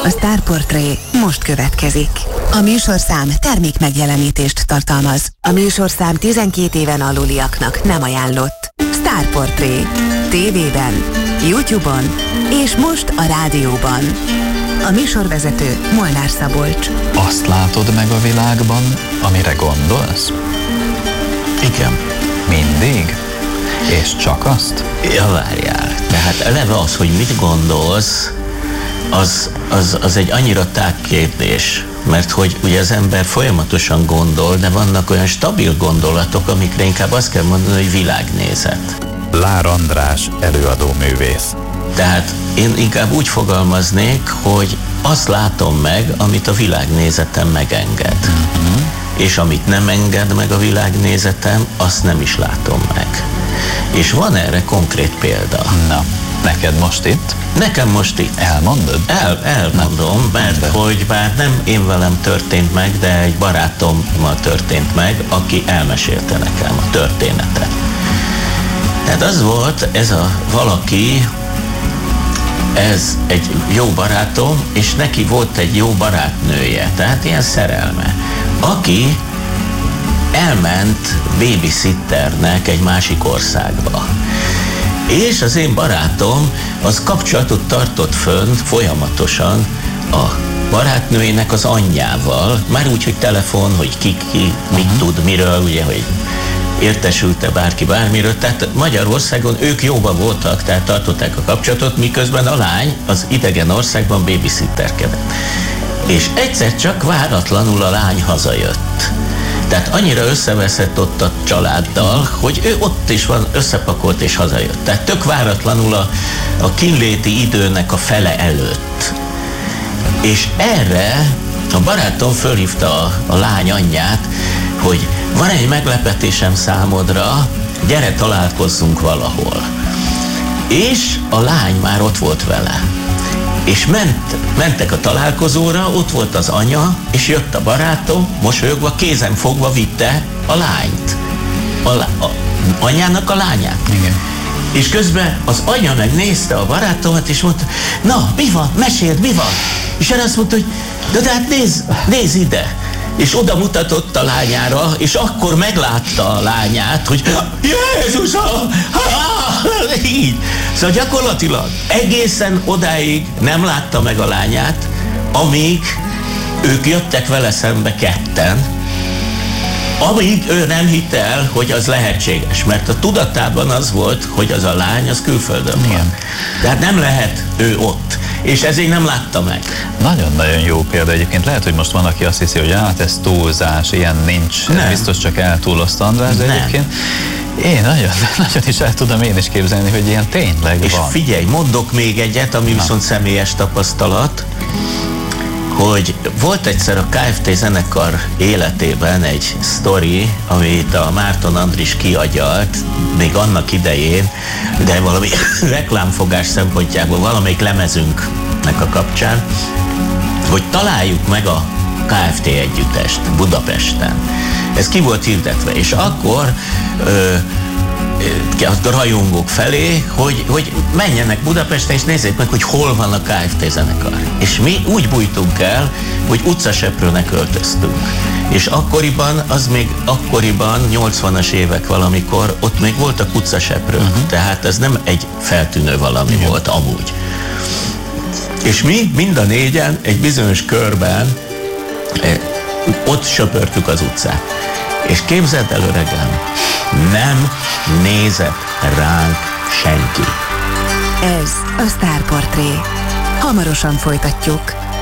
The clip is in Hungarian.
A Star Portré most következik. A műsorszám termék megjelenítést tartalmaz. A műsorszám 12 éven aluliaknak nem ajánlott. Star Portré. TV-ben, YouTube-on és most a rádióban. A műsorvezető Molnár Szabolcs. Azt látod meg a világban, amire gondolsz? Igen. Mindig? És csak azt? Ja, várjál. Tehát eleve az, hogy mit gondolsz, az egy annyira tág kérdés, mert hogy ugye az ember folyamatosan gondol, de vannak olyan stabil gondolatok, amikre inkább azt kell mondani, hogy világnézet. Lár András, előadóművész. Tehát én inkább úgy fogalmaznék, hogy azt látom meg, amit a világnézetem megenged. És amit nem enged meg a világnézetem, azt nem is látom meg. És van erre konkrét példa. Na, neked most itt? Nekem most itt. Elmondod? Elmondom, mert hogy bár nem én velem történt meg, de egy barátommal történt meg, aki elmesélte nekem a történetet. Tehát az volt, ez a valaki, ez egy jó barátom, és neki volt egy jó barátnője, tehát ilyen szerelme, aki elment babysitternek egy másik országba. És az én barátom az kapcsolatot tartott fönn folyamatosan a barátnőjének az anyjával, már úgy, hogy telefon, hogy ki mit tud, miről, ugye, hogy értesülte bárki bármiről, tehát Magyarországon ők jóban voltak, tehát tartották a kapcsolatot, miközben a lány az idegen országban babysitterkedett. És egyszer csak váratlanul a lány hazajött. Tehát annyira összeveszett ott a családdal, hogy ő ott is van, összepakolt és hazajött. Tehát tök váratlanul a kínléti időnek a fele előtt. És erre a barátom fölhívta a lány anyját, hogy van egy meglepetésem számodra, gyere találkozzunk valahol. És a lány már ott volt vele. És mentek a találkozóra, ott volt az anya, és jött a barátom, mosolyogva, kézen fogva vitte a lányt. A anyának a lányát. Igen. És közben az anya megnézte a barátomat, és mondta, na, mi van? Meséld, mi van? És erre azt mondta, hogy de hát nézz ide. És oda mutatott a lányára, és akkor meglátta a lányát, hogy Jézusom! Így. Szóval gyakorlatilag egészen odáig nem látta meg a lányát, amíg ők jöttek vele szembe ketten, amíg ő nem hitte el, hogy az lehetséges, mert a tudatában az volt, hogy az a lány, az külföldön van. Tehát nem lehet ő ott. És ezért nem látta meg. Nagyon-nagyon jó példa egyébként. Lehet, hogy most van, aki azt hiszi, hogy hát ez túlzás, ilyen nincs, ez biztos csak eltúlozta András, de egyébként én nagyon is el tudom én is képzelni, hogy ilyen tényleg és van. És figyelj, mondok még egyet, ami viszont személyes tapasztalat, hogy volt egyszer a KFT zenekar életében egy sztori, amit a Márton Andris kiagyalt, még annak idején, de valami reklámfogás szempontjából valamelyik lemezünknek a kapcsán, hogy találjuk meg a KFT együttest Budapesten. Ez ki volt hirdetve, és akkor a rajongók felé, hogy menjenek Budapesten, és nézzék meg, hogy hol van a KFT zenekar. És mi úgy bújtunk el, hogy utcaseprőnek költöztünk. És akkoriban, 80-as évek valamikor, ott még voltak utcaseprők. Tehát ez nem egy feltűnő valami volt amúgy. És mi mind a négyen egy bizonyos körben ott söpörtük az utcát. És képzeld el, öregem, nem nézett ránk senki. Ez a Star Portré. Hamarosan folytatjuk.